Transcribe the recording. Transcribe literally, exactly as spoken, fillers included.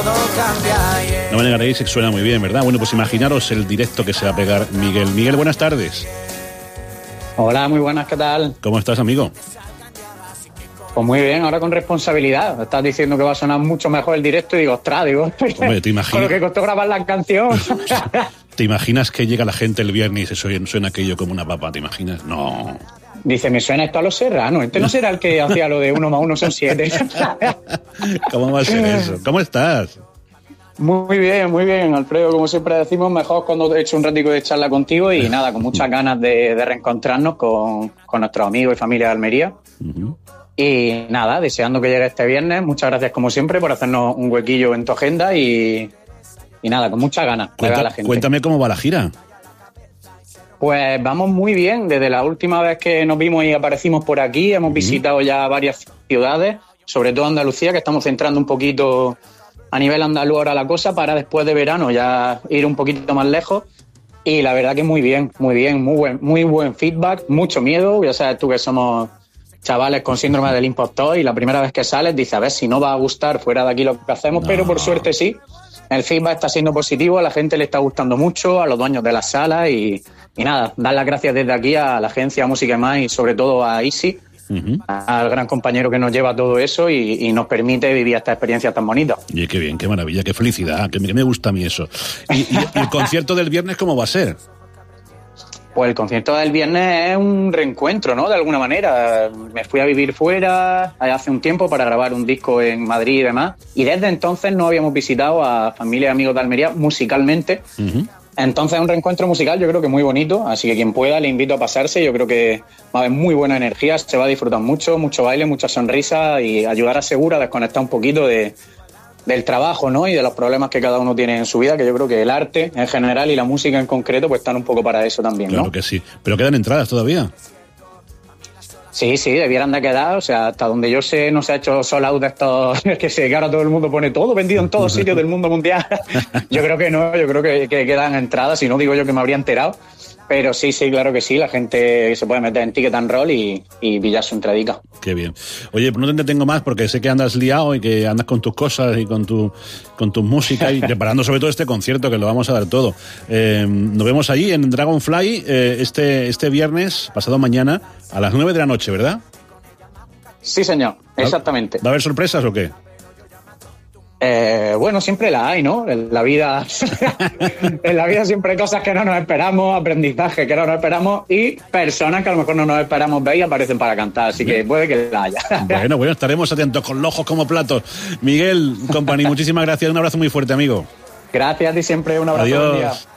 No me negaréis que suena muy bien, ¿verdad? Bueno, pues imaginaros el directo que se va a pegar Miguel. Miguel, buenas tardes. Hola, muy buenas, ¿qué tal? ¿Cómo estás, amigo? Pues muy bien, ahora con responsabilidad. Estás diciendo que va a sonar mucho mejor el directo y digo, ostras, digo, hombre, ¿te imaginas? con lo que costó grabar la canción. ¿Te imaginas que llega la gente el viernes y suena, suena aquello como una papa? ¿Te imaginas? No. Dice, me suena esto a Los Serranos. Este no será el que hacía lo de uno más uno son siete. ¿Cómo va a ser eso? ¿Cómo estás? Muy bien, muy bien, Alfredo. Como siempre decimos, mejor cuando he hecho un ratico de charla contigo y nada, con muchas ganas de, de reencontrarnos con, con nuestros amigos y familia de Almería. Uh-huh. Y nada, deseando que llegue este viernes. Muchas gracias, como siempre, por hacernos un huequillo en tu agenda y, y nada, con muchas ganas de ver a la gente. Cuéntame cómo va la gira. Pues vamos muy bien. Desde la última vez que nos vimos y aparecimos por aquí, hemos uh-huh. visitado ya varias ciudades, sobre todo Andalucía, que estamos centrando un poquito a nivel andaluz ahora la cosa, para después de verano ya ir un poquito más lejos. Y la verdad que muy bien, muy bien, muy buen, muy buen feedback, mucho miedo. Ya sabes tú que somos chavales con síndrome del impostor y la primera vez que sales dices, a ver si no va a gustar fuera de aquí lo que hacemos, no. Pero por suerte sí. El feedback está siendo positivo, a la gente le está gustando mucho, a los dueños de las salas y, y nada, dar las gracias desde aquí a la agencia Música y Más y sobre todo a Easy, uh-huh. al gran compañero que nos lleva todo eso y, y nos permite vivir esta experiencia tan bonita. Y qué bien, qué maravilla, qué felicidad, que me, me gusta a mí eso. ¿Y, y, y el concierto del viernes cómo va a ser? Pues el concierto del viernes es un reencuentro, ¿no? De alguna manera. Me fui a vivir fuera hace un tiempo para grabar un disco en Madrid y demás. Y desde entonces no habíamos visitado a familia y amigos de Almería musicalmente. Uh-huh. Entonces es un reencuentro musical, yo creo que muy bonito. Así que quien pueda le invito a pasarse. Yo creo que va a haber muy buena energía, se va a disfrutar mucho, mucho baile, mucha sonrisa y ayudar a Segura a desconectar un poquito de... del trabajo, ¿no? Y de los problemas que cada uno tiene en su vida, que yo creo que el arte en general y la música en concreto pues están un poco para eso también, ¿no? Claro que sí. ¿Pero quedan entradas todavía? Sí, sí, debieran de quedar, o sea, hasta donde yo sé no se ha hecho sold out de estos, que sé, que ahora todo el mundo pone todo vendido en todos sitios del mundo mundial. Yo creo que no, yo creo que, que quedan entradas, si no digo yo que me habría enterado. Pero sí, sí, claro que sí, la gente se puede meter en Ticket and Roll y, y pillar su entradica. Qué bien. Oye, no te entretengo más porque sé que andas liado y que andas con tus cosas y con tu con tu música y preparando sobre todo este concierto que lo vamos a dar todo. Eh, nos vemos allí en Dragonfly eh, este, este viernes, pasado mañana, a las nueve de la noche, ¿verdad? Sí, señor, exactamente. ¿Va a haber sorpresas o qué? Eh, bueno, siempre la hay, ¿no? En la vida, en la vida siempre hay cosas que no nos esperamos, aprendizaje que no nos esperamos y personas que a lo mejor no nos esperamos ver y aparecen para cantar, así Bien. que puede que la haya. Bueno, bueno, estaremos atentos con los ojos como platos. Miguel, Company, muchísimas gracias, un abrazo muy fuerte, amigo. Gracias a ti siempre, un abrazo. Adiós.